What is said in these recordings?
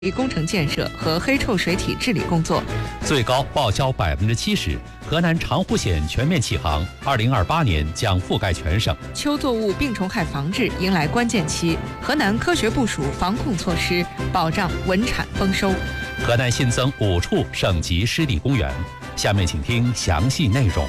工程建设和黑臭水体治理工作， 最高报销70%。河南长湖县全面启航，2028年将覆盖全省。 秋作物病虫害防治迎来关键期，河南科学部署防控措施，保障稳产丰收。 河南新增5处省级湿地公园。下面请听详细内容。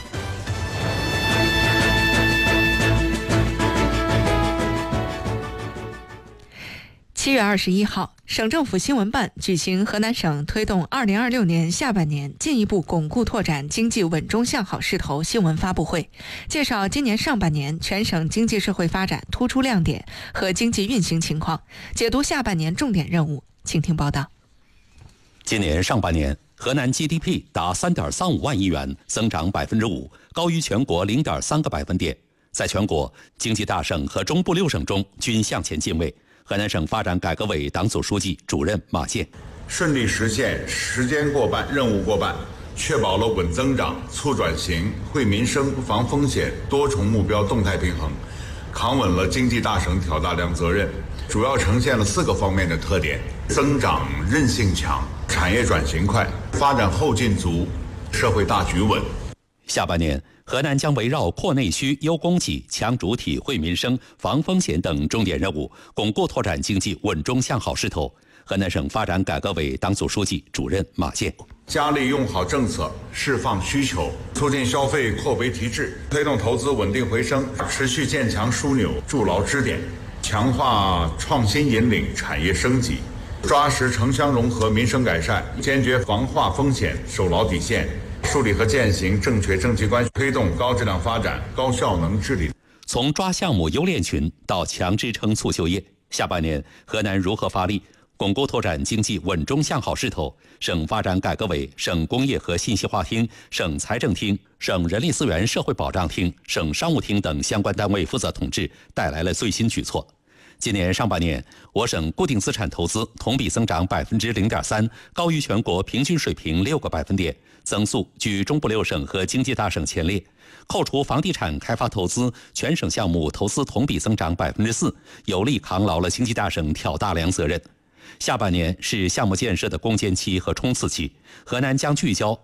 7月21号，省政府新闻办举行河南省推动2026年下半年进一步巩固拓展经济稳中向好势头新闻发布会，介绍今年上半年全省经济社会发展突出亮点和经济运行情况，解读下半年重点任务。请听报道。 今年上半年，河南 GDP 达3.35万亿元，增长5%，高于全国0.3个百分点。在全国经济大省和中部6省中均向前进位。河南省发展改革委党组书记、主任马建， 顺利实现时间过半、任务过半，确保了稳增长、促转型、惠民生、防风险多重目标动态平衡，扛稳了经济大省挑大梁责任。主要呈现了4个方面的特点：增长韧性强，产业转型快，发展后劲足，社会大局稳。 下半年，河南将围绕扩内需、优供给、强主体、惠民生、防风险等重点任务，巩固拓展经济稳中向好势头。河南省发展改革委党组书记、主任马建， 加力用好政策，释放需求，促进消费扩围提质，推动投资稳定回升，持续建强枢纽，筑牢支点，强化创新引领产业升级，抓实城乡融合、民生改善，坚决防化风险，守牢底线，树立和践行正确政绩关系，推动高质量发展、高效能治理。 从抓项目优链群到强支撑促就业，下半年河南如何发力，巩固拓展经济稳中向好势头？省发展改革委、省工业和信息化厅、省财政厅、省人力资源社会保障厅、省商务厅等相关单位负责同志带来了最新举措。今年上半年，我省固定资产投资同比增长0.3%，高于全国平均水平6个百分点，增速居中部6省和经济大省前列。扣除房地产开发投资，全省项目投资同比增长4%，有力扛牢了经济大省挑大梁责任。下半年是项目建设的攻坚期和冲刺期，河南将聚焦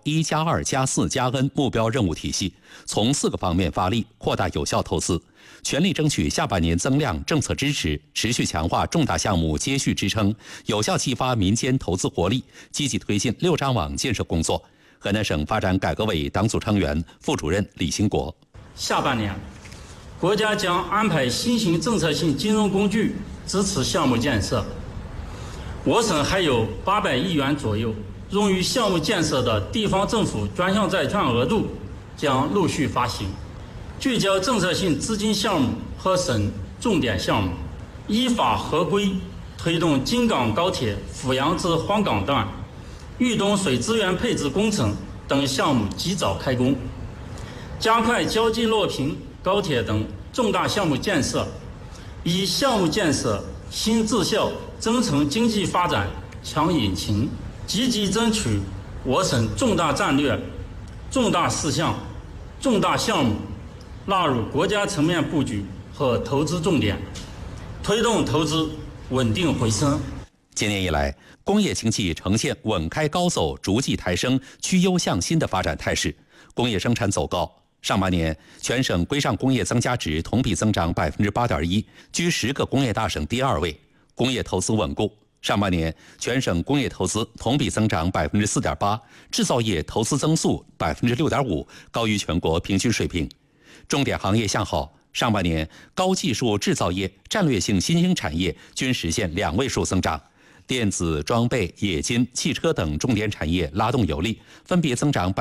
1+2+4+N 目标任务体系，从4个方面发力，扩大有效投资，全力争取下半年增量政策支持，持续强化重大项目接续支撑，有效激发民间投资活力，积极推进6张网建设工作。河南省发展改革委党组成员、副主任李兴国， 下半年，国家将安排新型政策性金融工具支持项目建设。我省还有800亿元左右用于项目建设的地方政府专项债券额度将陆续发行，聚焦政策性资金项目和省重点项目，依法合规推动京港高铁阜阳至黄冈段、豫东水资源配置工程等项目及早开工，加快胶济洛平高铁等重大项目建设，以项目建设新质效增程经济发展强引擎，积极争取我省重大战略、重大事项、重大项目纳入国家层面布局和投资重点，推动投资稳定回升。 今年以来，工业经济呈现稳开高走、逐季抬升、趋优向新的发展态势，工业生产走高。上半年，全省规上工业增加值同比增长8.1%，居10个工业大省第2位。工业投资稳固，上半年全省工业投资同比增长4.8%，制造业投资增速6.5%，高于全国平均水平。重点行业向好，上半年高技术制造业、战略性新兴产业均实现2位数增长。电子、装备、冶金、汽车等重点产业拉动有力，分别增长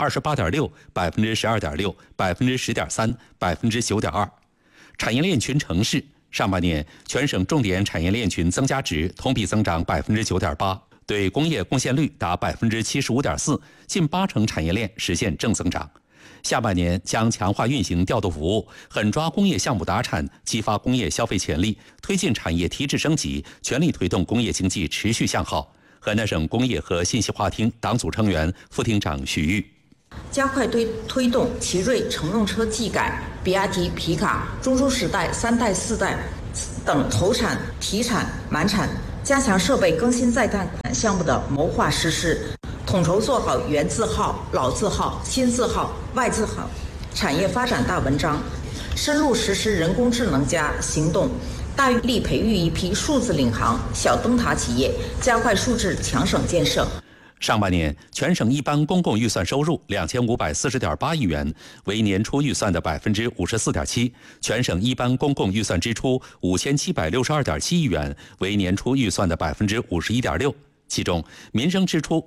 28.6%、12.6%、10.3%、9.2%。产业链群城市，上半年全省重点产业链群增加值同比增长9.8%，对工业贡献率达75.4%，近80%产业链实现正增长。下半年将强化运行调度服务，狠抓工业项目达产，激发工业消费潜力，推进产业提质升级，全力推动工业经济持续向好。河南省工业和信息化厅党组成员、副厅长许玉， 加快推动奇瑞乘用车技改、比亚迪皮卡、中州时代3代4代等投产、提产、满产加强设备更新再贷款项目的谋划实施，统筹做好原字号、老字号、新字号、外字号产业发展大文章，深入实施人工智能行动，大力培育一批数字领航小灯塔企业，加快数字强省建设。 上半年，全省一般公共预算收入2540.8亿元，为年初预算的54.7%；全省一般公共预算支出5762.7亿元，为年初预算的51.6%。其中，民生支出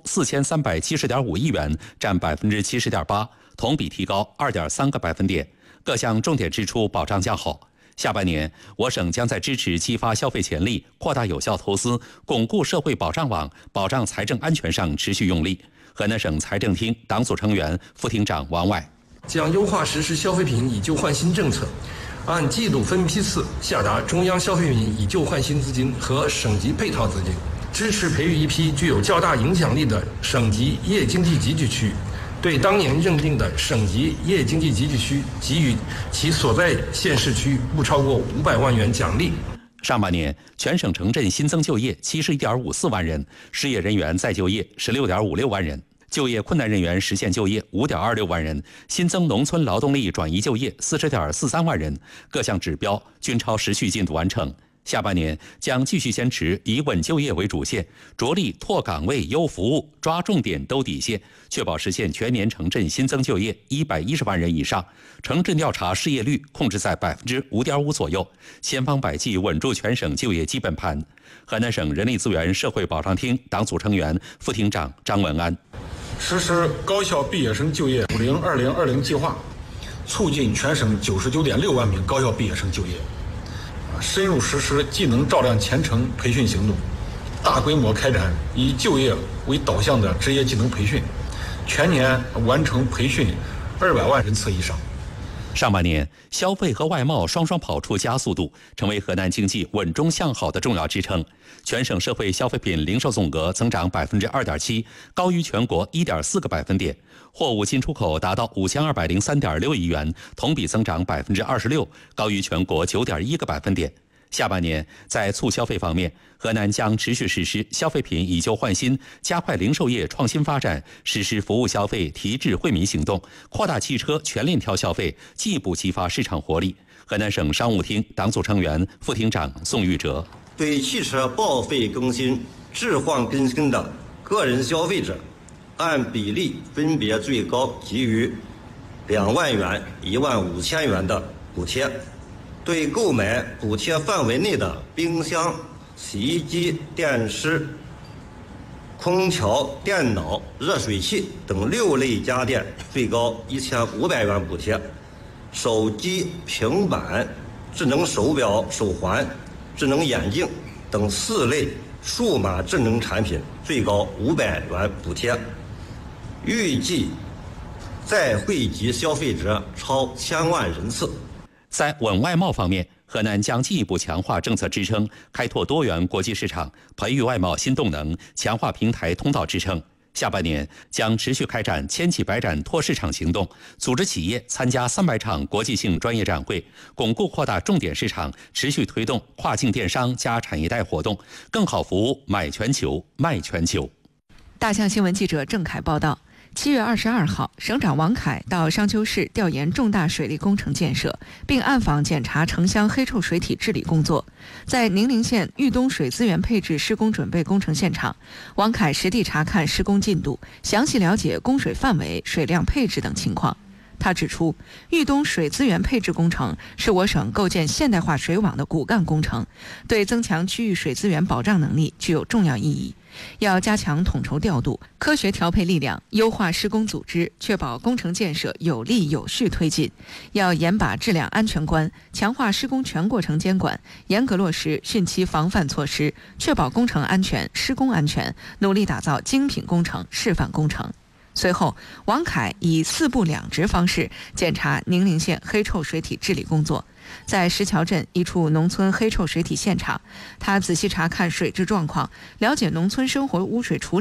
4370.5亿元，占70.8%，同比提高2.3个百分点。各项重点支出保障较好。下半年，我省将在支持激发消费潜力、扩大有效投资、巩固社会保障网、保障财政安全上持续用力。河南省财政厅党组成员、副厅长王外将优化实施消费品以旧换新政策，按季度分批次下达中央消费品以旧换新资金和省级配套资金，支持培育一批具有较大影响力的省级业经济集聚区。对当年认定的省级业经济集聚区给予其所在县市区不超过500万元奖励。 上半年，全省城镇新增就业71.54万人，失业人员再就业16.56万人，就业困难人员实现就业5.26万人，新增农村劳动力转移就业40.43万人，各项指标均超时序进度完成。下半年将继续坚持以稳就业为主线，着力拓岗位、优服务，抓重点、兜底线，确保实现全年城镇新增就业110万人以上，城镇调查失业率控制在5.5%左右，千方百计稳住全省就业基本盘。河南省人力资源社会保障厅党组成员、副厅长张文安实施高校毕业生就业502020计划，促进全省99.6万名高校毕业生就业。深入实施技能照亮前程培训行动，大规模开展以就业为导向的职业技能培训，全年完成培训200万人次以上。 上半年，消费和外贸双双跑出加速度，成为河南经济稳中向好的重要支撑。全省社会消费品零售总额增长2.7%，高于全国1.4个百分点。货物进出口达到5203.6亿元，同比增长26%，高于全国9.1个百分点。下半年，在促消费方面，河南将持续实施消费品以旧换新，加快零售业创新发展，实施服务消费提质惠民行动，扩大汽车全链条消费，进一步激发市场活力。河南省商务厅党组成员、副厅长宋玉哲对汽车报废更新、置换更新的个人消费者，按比例分别最高给予2万元、15000元的补贴。对购买补贴范围内的冰箱、洗衣机、电视、空调、电脑、热水器等6类家电，最高1500元补贴；手机、平板、智能手表、手环、智能眼镜等4类数码智能产品，最高500元补贴。预计再惠及消费者超1000万人次。 在稳外贸方面，河南将进一步强化政策支撑，开拓多元国际市场，培育外贸新动能，强化平台通道支撑。下半年将持续开展千企百展拓市场行动，组织企业参加300场国际性专业展会，巩固扩大重点市场，持续推动跨境电商加产业带活动，更好服务买全球、卖全球。 大象新闻记者郑凯报道。7月22号，省长王凯到商丘市调研重大水利工程建设，并暗访检查城乡黑臭水体治理工作。在宁陵县豫东水资源配置施工准备工程现场，王凯实地查看施工进度，详细了解供水范围、水量配置等情况。他指出，豫东水资源配置工程是我省构建现代化水网的骨干工程，对增强区域水资源保障能力具有重要意义。要加强统筹调度、科学调配力量，优化施工组织，确保工程建设有力有序推进。要严把质量安全关，强化施工全过程监管，严格落实汛期防范措施，确保工程安全、施工安全，努力打造精品工程、示范工程。随后，王凯以4部2值方式检查宁陵县黑臭水体治理工作。在石桥镇一处农村黑臭水体现场，他仔细查看水质状况，了解农村生活污水处理、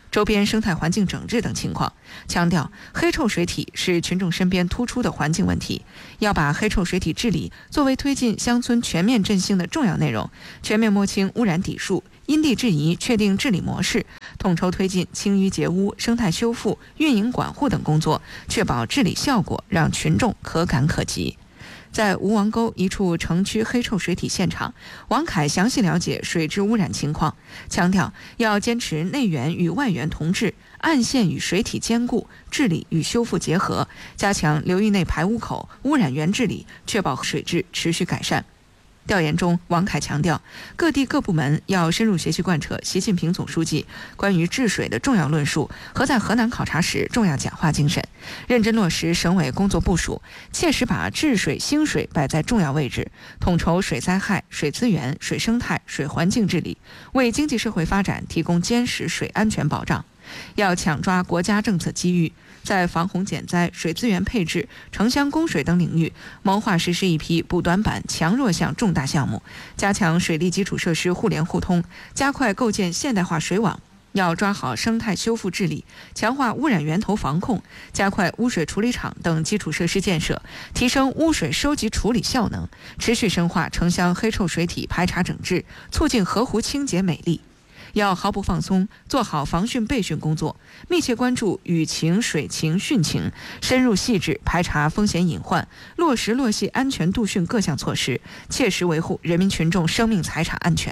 周边生态环境整治等情况，强调黑臭水体是群众身边突出的环境问题，要把黑臭水体治理作为推进乡村全面振兴的重要内容，全面摸清污染底数，因地制宜确定治理模式，统筹推进清淤截污、生态修复、运营管护等工作，确保治理效果让群众可感可及。在吴王沟一处城区黑臭水体现场，王凯详细了解水质污染情况，强调要坚持内源与外源同治，岸线与水体兼顾，治理与修复结合，加强流域内排污口、污染源治理，确保水质持续改善。调研中，王凯强调，各地各部门要深入学习贯彻习近平总书记关于治水的重要论述和在河南考察时重要讲话精神，认真落实省委工作部署，切实把治水兴水摆在重要位置，统筹水灾害、水资源、水生态、水环境治理，为经济社会发展提供坚实水安全保障。要抢抓国家政策机遇，在防洪减灾、水资源配置、城乡供水等领域谋划实施一批补短板、强弱项重大项目，加强水利基础设施互联互通，加快构建现代化水网。要抓好生态修复治理，强化污染源头防控，加快污水处理厂等基础设施建设，提升污水收集处理效能，持续深化城乡黑臭水体排查整治，促进河湖清洁美丽。要毫不放松，做好防汛备汛工作，密切关注雨情、水情、汛情，深入细致排查风险隐患，落实落细安全度汛各项措施，切实维护人民群众生命财产安全。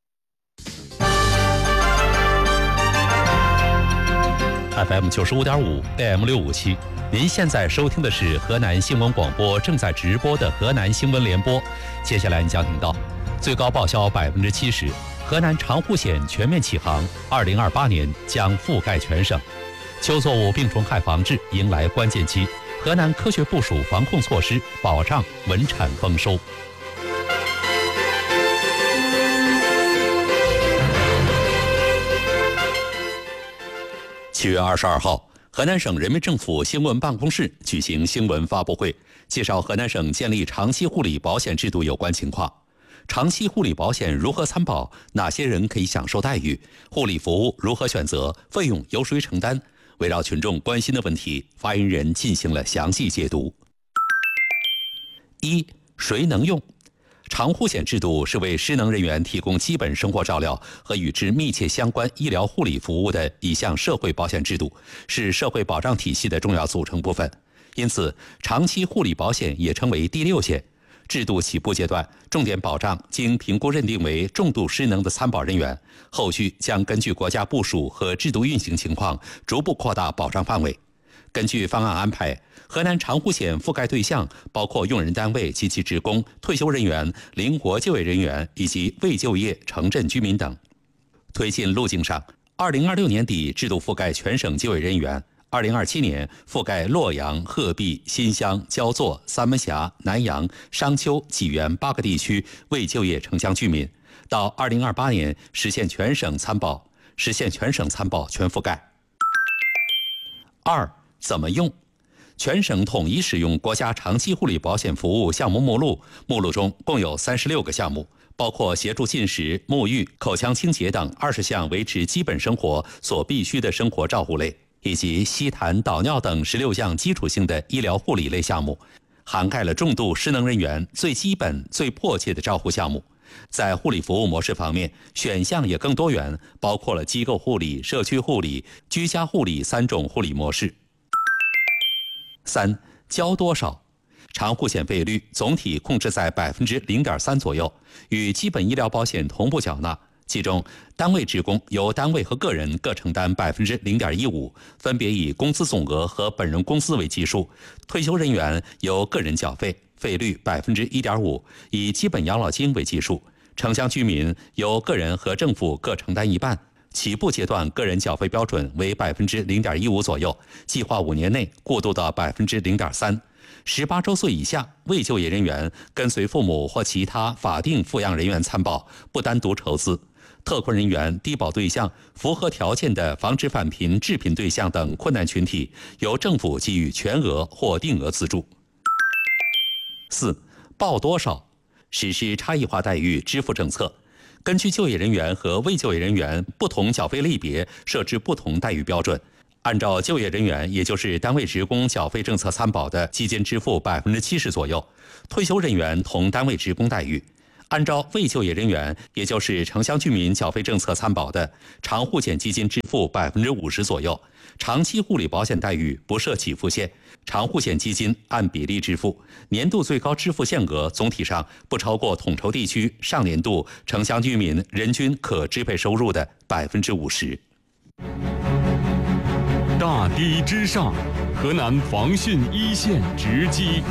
FM 95.5 AM 657，您现在收听的是河南新闻广播正在直播的河南新闻联播。接下来你将听到，最高报销70%。河南长户县全面启航，2028年将覆盖全省。秋作物病虫害防治迎来关键期，河南科学部署防控措施，保障稳产丰收。7月22号，河南省人民政府新闻办公室举行新闻发布会，介绍河南省建立长期护理保险制度有关情况。长期护理保险如何参保？哪些人可以享受待遇？护理服务如何选择？费用由谁承担？围绕群众关心的问题，发言人进行了详细解读。1. 谁能用？长护险制度是为失能人员提供基本生活照料和与之密切相关医疗护理服务的一项社会保险制度，是社会保障体系的重要组成部分。因此，长期护理保险也称为第6险。制度起步阶段，重点保障经评估认定为重度失能的参保人员，后续将根据国家部署和制度运行情况，逐步扩大保障范围。根据方案安排，河南长护险覆盖对象包括用人单位及其职工、退休人员、灵活就业人员以及未就业城镇居民等。推进路径上，2026年底制度覆盖全省就业人员。2027年覆盖洛阳、鹤壁、新乡、焦作、三门峡、南阳、商丘、济源8个地区未就业城乡居民，到2028年实现全省参保全覆盖。2. 怎么用？全省统一使用国家长期护理保险服务项目目录，目录中共有36个项目，包括协助进食、沐浴、口腔清洁等20项维持基本生活所必需的生活照护类，以及吸痰、导尿等16项基础性的医疗护理类项目，涵盖了重度失能人员最基本、最迫切的照护项目。在护理服务模式方面，选项也更多元，包括了机构护理、社区护理、居家护理3种护理模式。3. 交多少？长护险费率总体控制在0.3%左右，与基本医疗保险同步缴纳。其中，单位职工由单位和个人各承担0.15%，分别以工资总额和本人工资为基数；退休人员由个人缴费，费率1.5%，以基本养老金为基数；城乡居民由个人和政府各承担一半。起步阶段个人缴费标准为0.15%左右，计划5年内过渡到0.3%。18周岁以下未就业人员跟随父母或其他法定抚养人员参保，不单独筹资。特困人员、低保对象、符合条件的防止返贫致贫对象等困难群体，由政府给予全额或定额资助。4. 报多少？实施差异化待遇支付政策。 根据就业人员和未就业人员不同缴费类别设置不同待遇标准。按照就业人员，也就是单位职工缴费政策参保的基金支付70%左右，退休人员同单位职工待遇。按照未就业人员，也就是城乡居民缴费政策参保的长护险基金支付50%左右，长期护理保险待遇不设起付线，长护险基金按比例支付，年度最高支付限额总体上不超过统筹地区上年度城乡居民人均可支配收入的50%。 大堤之上，河南防汛一线直击。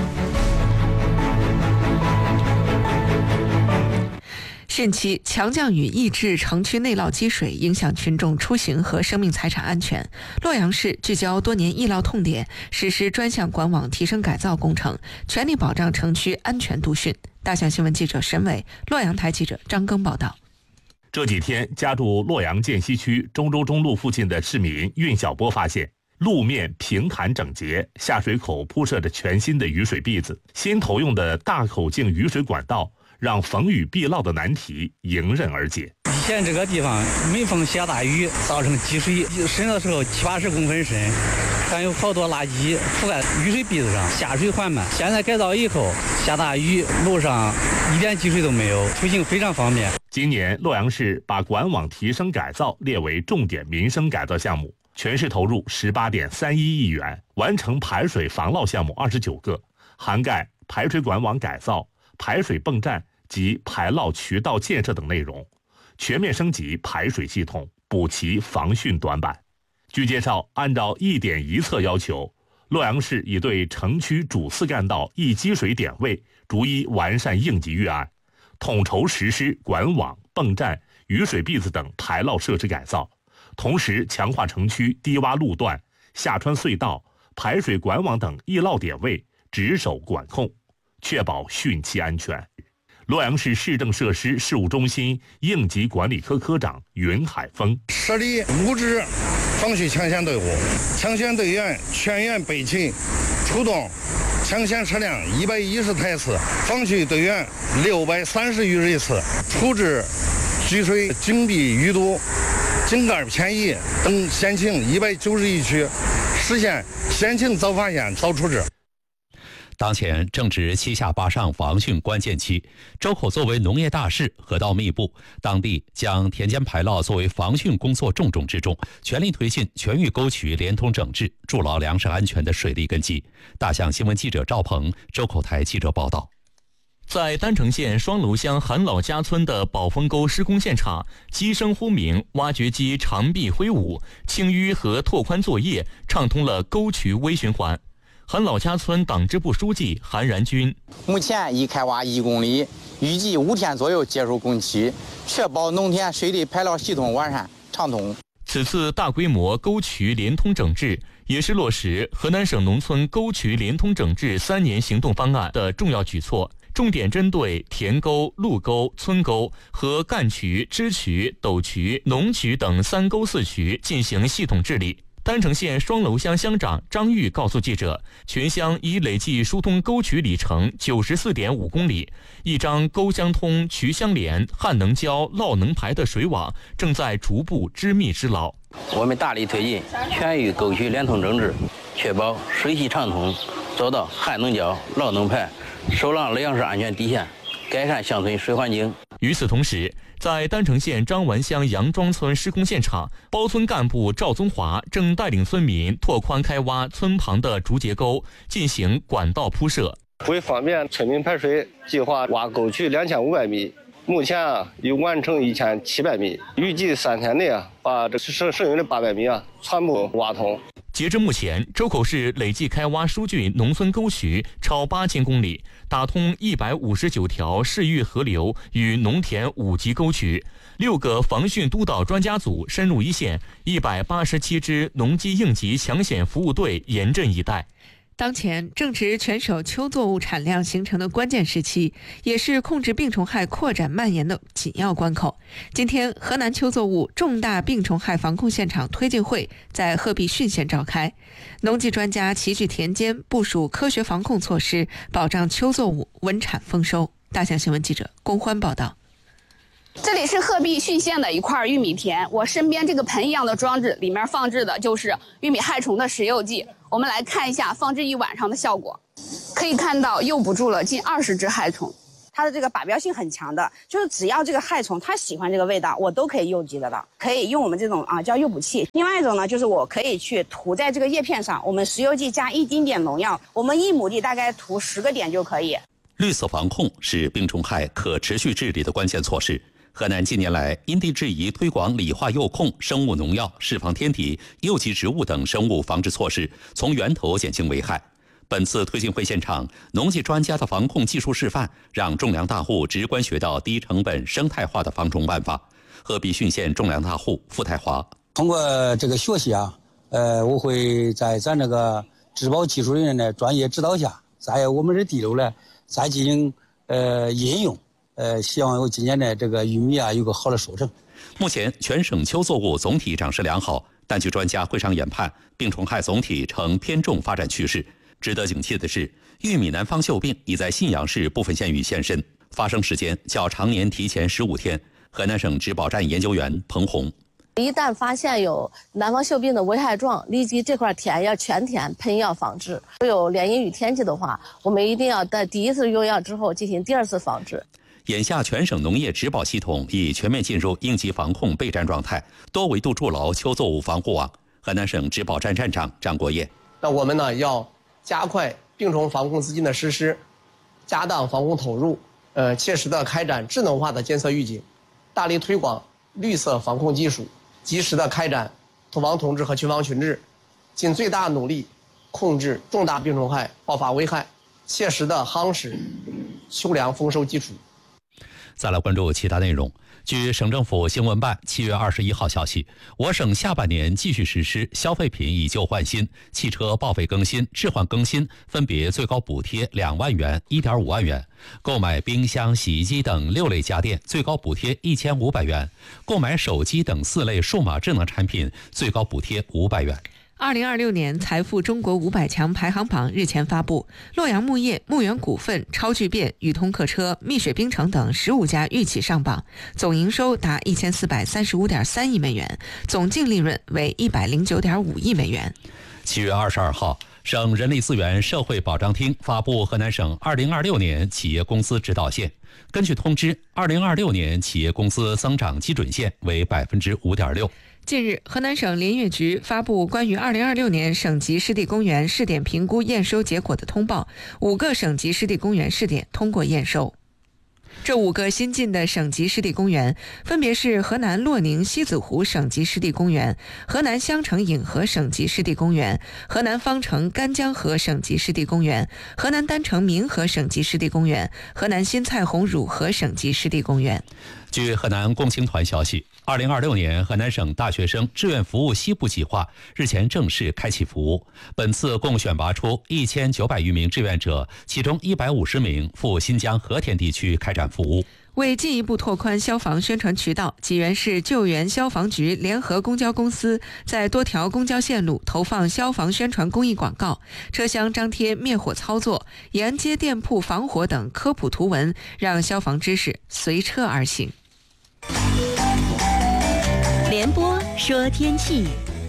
汛期强降雨抑制城区内涝积水，影响群众出行和生命财产安全。洛阳市聚焦多年易涝痛点，实施专项管网提升改造工程，全力保障城区安全度汛。大象新闻记者沈伟，洛阳台记者张庚报道。 这几天，家住洛阳涧西区中州中路附近的市民运小波发现，路面平坦整洁，下水口铺设着全新的雨水篦子，新投用的大口径雨水管道让逢雨必涝的难题迎刃而解。 以前这个地方每逢下大雨，造成积水深的时候70-80公分深，还有好多垃圾覆盖雨水篦子上，下水缓慢。现在改造以后，下大雨路上一点积水都没有，出行非常方便。 今年洛阳市把管网提升改造列为重点民生改造项目，全市投入18.31亿元，完成排水防涝项目29个，涵盖排水管网改造、排水泵站及排涝渠道建设等内容，全面升级排水系统，补齐防汛短板。据介绍，按照一点一测要求，洛阳市已对城区主次干道易积水点位逐一完善应急预案，统筹实施管网、泵站、雨水篦子等排涝设施改造，同时强化城区低洼路段、下穿隧道、排水管网等易涝点位值守管控，确保汛期安全。洛阳市市政设施事务中心应急管理科科长云海峰： 设立5支防汛抢险队伍，抢险队员全员备勤，出动抢险车辆110台次，防汛队员630余人次，处置积水、井壁淤堵、井盖偏移等险情191区，实现险情早发现、早处置。 当前正值7下8上防汛关键期，周口作为农业大市，河道密布，当地将田间排涝作为防汛工作重中之重，全力推进全域沟渠连通整治，筑牢粮食安全的水利根基。大象新闻记者赵鹏，周口台记者报道。 在丹城县双楼乡韩老家村的宝丰沟施工现场，机声轰鸣，挖掘机长臂挥舞，清淤和拓宽作业畅通了沟渠微循环。韩老家村党支部书记韩然军： 目前已开挖1公里，预计5天左右结束工期，确保农田水利排涝系统完善畅通。 此次大规模沟渠连通整治，也是落实河南省农村沟渠连通整治3年行动方案的重要举措，重点针对田沟、路沟、村沟和干渠、支渠、斗渠、农渠等3沟4渠进行系统治理。丹城县双楼乡乡长张玉告诉记者，全乡已累计疏通沟渠里程94.5公里，一张沟相通、渠相连、旱能浇、涝能排的水网正在逐步织密织牢。 我们大力推进全域沟渠连通整治，确保水系畅通，做到旱能浇、涝能排，守牢粮食安全底线，改善乡村水环境。 与此同时，在丹城县张完乡杨庄村施工现场，包村干部赵宗华正带领村民拓宽开挖村旁的竹节沟，进行管道铺设。 为方便村民排水，计划挖沟渠2500米，目前已完成1700米，预计3天内把这剩余的800米全部挖通。 截至目前，周口市累计开挖疏浚农村沟渠超8000公里，打通159条市域河流与农田5级沟渠，6个防汛督导专家组深入一线，187支农机应急抢险服务队严阵以待。 当前正值全省秋作物产量形成的关键时期，也是控制病虫害扩展蔓延的紧要关口。今天，河南秋作物重大病虫害防控现场推进会在鹤壁浚县召开，农技专家齐聚田间，部署科学防控措施，保障秋作物稳产丰收。大象新闻记者龚欢报道。 这里是鹤壁浚县的一块玉米田，我身边这个盆一样的装置里面放置的就是玉米害虫的食用剂。我们来看一下放置一晚上的效果，可以看到诱捕住了近20只害虫。 它的这个靶标性很强的，就是只要这个害虫它喜欢这个味道，我都可以诱击得到，可以用我们这种叫诱捕器。另外一种呢，就是我可以去涂在这个叶片上，我们食用剂加1丁点农药，我们1亩地大概涂10个点就可以。 绿色防控是病虫害可持续治理的关键措施。河南近年来因地制宜推广理化诱控、生物农药、释放天敌、有机植物等生物防治措施，从源头减轻危害。本次推进会现场，农技专家的防控技术示范，让种粮大户直观学到低成本生态化的防虫办法。鹤壁浚县种粮大户付太华： 通过这个学习我会在咱这个植保技术人员的专业指导下，在我们的地楼呢再进行应用。希望我今年的这个玉米有个好的收成。 目前全省秋作物总体长势良好，但据专家会上研判，病虫害总体呈偏重发展趋势。值得警惕的是，玉米南方锈病已在信阳市部分县域现身，发生时间较常年提前15天。河南省植保站研究员彭红： 一旦发现有南方锈病的危害状，立即这块田要全田喷药防治。有连阴雨天气的话，我们一定要在第一次用药之后进行第2次防治。 眼下，全省农业植保系统已全面进入应急防控备战状态，多维度筑牢秋作物防护网。河南省植保站站长张国业： 那我们呢要加快病虫防控资金的实施，加大防控投入，切实的开展智能化的监测预警，大力推广绿色防控技术，及时的开展土防统治和群防群治，尽最大努力控制重大病虫害爆发危害，切实的夯实秋粮丰收基础。 再来关注其他内容。据省政府新闻办7月21号消息，我省下半年继续实施消费品以旧换新、汽车报废更新、置换更新分别最高补贴2万元、1.5万元；购买冰箱、洗衣机等6类家电最高补贴1500元；购买手机等4类数码智能产品最高补贴500元。 2026年财富中国500强排行榜日前发布，洛阳牧业、牧原股份、超巨变、宇通客车、蜜雪冰城等15家预企上榜，总营收达1435.3亿美元，总净利润为109.5亿美元。 7月22号，省人力资源社会保障厅发布河南省2026年企业工资指导线。根据通知，2026年企业工资增长基准线为5.6%。 近日，河南省林业局发布关于2026年省级湿地公园试点评估验收结果的通报，5个省级湿地公园试点通过验收。这5个新进的省级湿地公园分别是河南洛宁西子湖省级湿地公园、河南襄城引河省级湿地公园、河南方城干江河省级湿地公园、河南郸城民河省级湿地公园、河南新蔡洪汝河省级湿地公园。 据河南共青团消息，2026年河南省大学生志愿服务西部计划日前正式开启服务。本次共选拔出1900余名志愿者，其中150名赴新疆和田地区开展服务。 为进一步拓宽消防宣传渠道，济源市救援消防局联合公交公司在多条公交线路投放消防宣传公益广告，车厢张贴灭火操作、沿街店铺防火等科普图文，让消防知识随车而行。 联播说天气，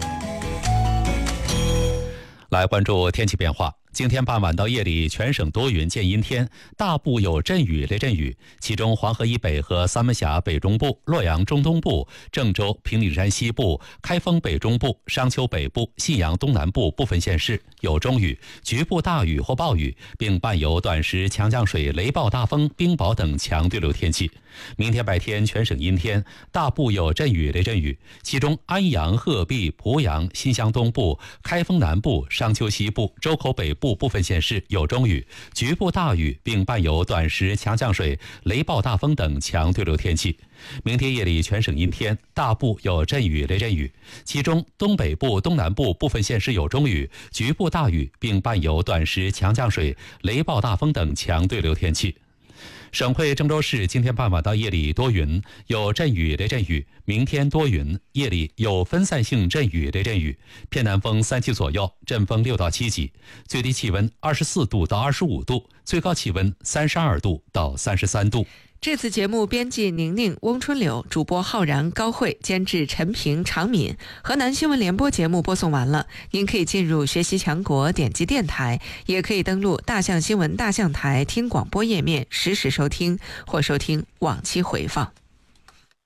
来关注天气变化。今天傍晚到夜里，全省多云见阴天，大部有阵雨、雷阵雨，其中黄河以北和三门峡北中部、洛阳中东部、郑州、平顶山西部、开封北中部、商丘北部、信阳东南部部分县市有中雨，局部大雨或暴雨，并伴有短时强降水、雷暴大风、冰雹等强对流天气。明天白天全省阴天，大部有阵雨、雷阵雨，其中安阳、鹤壁、濮阳、新乡东部、开封南部、商丘西部、周口北部部分县市有中雨，局部大雨，并伴有短时强降水、雷暴大风等强对流天气。明天夜里全省阴天，大部有阵雨、雷阵雨，其中东北部、东南部部分县市有中雨，局部大雨，并伴有短时强降水、雷暴大风等强对流天气。省会郑州市今天傍晚到夜里多云，有阵雨、雷阵雨，明天多云，夜里有分散性阵雨、雷阵雨，偏南风3级左右，阵风6到7级，最低气温24度到25度，最高气温32度到33度。 这次节目编辑宁宁、翁春柳，主播浩然、高慧，监制陈平、常敏。河南新闻联播节目播送完了，您可以进入学习强国，点击电台，也可以登录大象新闻大象台听广播页面实时收听或收听往期回放。